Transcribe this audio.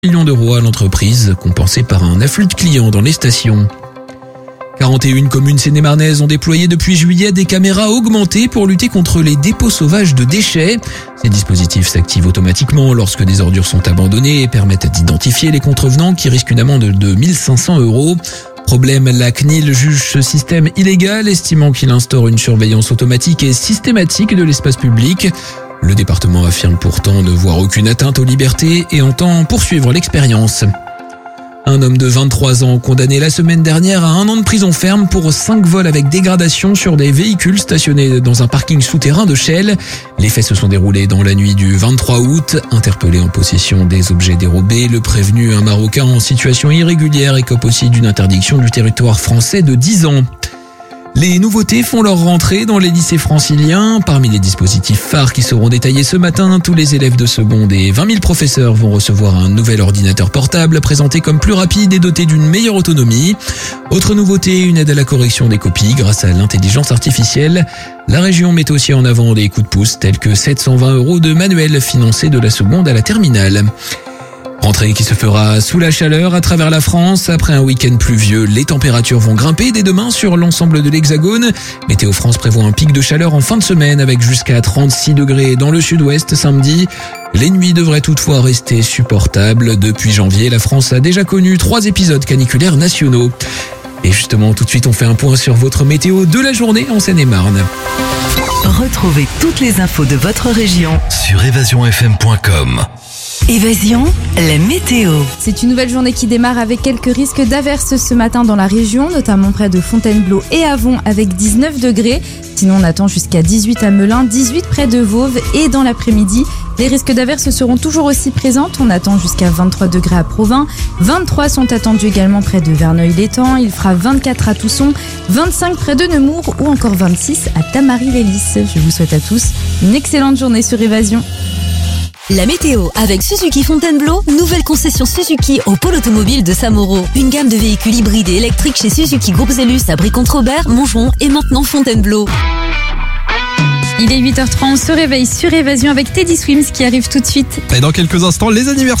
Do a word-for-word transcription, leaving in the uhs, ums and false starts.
millions d'euros à l'entreprise, compensés par un afflux de clients dans les stations. quarante et une communes seine-et-marnaises ont déployé depuis juillet des caméras augmentées pour lutter contre les dépôts sauvages de déchets. Ces dispositifs s'activent automatiquement lorsque des ordures sont abandonnées et permettent d'identifier les contrevenants qui risquent une amende de mille cinq cents euros. Problème, la C N I L juge ce système illégal, estimant qu'il instaure une surveillance automatique et systématique de l'espace public. Le département affirme pourtant ne voir aucune atteinte aux libertés et entend poursuivre l'expérience. Un homme de vingt-trois ans condamné la semaine dernière à un an de prison ferme pour cinq vols avec dégradation sur des véhicules stationnés dans un parking souterrain de Chelles. Les faits se sont déroulés dans la nuit du vingt-trois août. Interpellé en possession des objets dérobés, le prévenu, un Marocain en situation irrégulière, écope aussi d'une interdiction du territoire français de dix ans. Les nouveautés font leur rentrée dans les lycées franciliens. Parmi les dispositifs phares qui seront détaillés ce matin, tous les élèves de seconde et vingt mille professeurs vont recevoir un nouvel ordinateur portable présenté comme plus rapide et doté d'une meilleure autonomie. Autre nouveauté, une aide à la correction des copies grâce à l'intelligence artificielle. La région met aussi en avant des coups de pouce tels que sept cent vingt euros de manuels financés de la seconde à la terminale. Rentrée qui se fera sous la chaleur à travers la France. Après un week-end pluvieux, les températures vont grimper dès demain sur l'ensemble de l'Hexagone. Météo France prévoit un pic de chaleur en fin de semaine avec jusqu'à trente-six degrés dans le sud-ouest samedi. Les nuits devraient toutefois rester supportables. Depuis janvier, la France a déjà connu trois épisodes caniculaires nationaux. Et justement, tout de suite, on fait un point sur votre météo de la journée en Seine-et-Marne. Retrouvez toutes les infos de votre région sur évasion f m point com. Évasion, la météo. C'est une nouvelle journée qui démarre avec quelques risques d'averses ce matin dans la région, notamment près de Fontainebleau et Avon avec dix-neuf degrés. Sinon, on attend jusqu'à dix-huit à Melun, dix-huit près de Vauvre et dans l'après-midi. Les risques d'averses seront toujours aussi présentes. On attend jusqu'à vingt-trois degrés à Provins. vingt-trois sont attendus également près de Verneuil-l'Étang. Il fera vingt-quatre à Tousson, vingt-cinq près de Nemours ou encore vingt-six à Tamaris-les-Lys. Je vous souhaite à tous une excellente journée sur Évasion. La météo avec Suzuki Fontainebleau, nouvelle concession Suzuki au pôle automobile de Samoro. Une gamme de véhicules hybrides et électriques chez Suzuki Groupe Zellus à Brie-Contre-Robert, Montgeron et maintenant Fontainebleau. Il est huit heures trente, on se réveille sur Évasion avec Teddy Swims qui arrive tout de suite. Et dans quelques instants, les anniversaires.